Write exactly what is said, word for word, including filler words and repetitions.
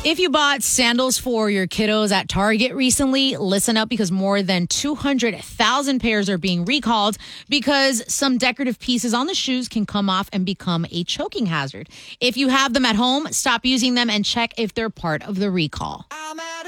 If you bought sandals for your kiddos at Target recently, listen up because more than two hundred thousand pairs are being recalled because some decorative pieces on the shoes can come off and become a choking hazard. If you have them at home, stop using them and check if they're part of the recall.